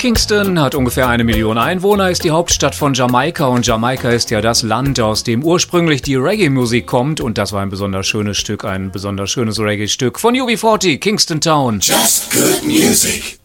Kingston hat ungefähr 1 Million Einwohner, ist die Hauptstadt von Jamaika und Jamaika ist ja das Land, aus dem ursprünglich die Reggae-Musik kommt und das war ein besonders schönes Stück, ein besonders schönes Reggae-Stück von UB40, Kingston Town. Just good music.